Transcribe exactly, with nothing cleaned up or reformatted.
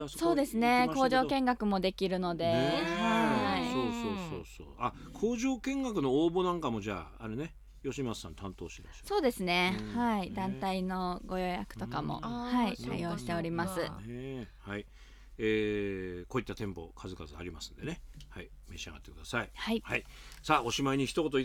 そうですね、工場見学もできるので、 ねはえ、そうそうそうそう。あ、工場見学の応募なんかもじゃああれね、吉松さん担当してらっしゃる。 そうですね、 うんはい、 ね団体のご予約とかも、 うんはい、 あー対応しております。 そうかねえ、はい、えー、こういった展望数々ありますんでね、はい、召し上がってください。 はいはい、さあおしまいに一言